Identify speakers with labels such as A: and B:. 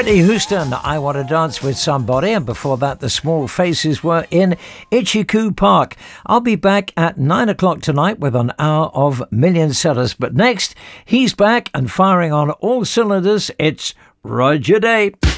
A: Whitney Houston, I Want to Dance with Somebody, and before that the Small Faces were in Itchy-Coo Park. I'll be back at 9 o'clock tonight with an hour of Million Sellers, but next he's back and firing on all cylinders. It's Roger Day.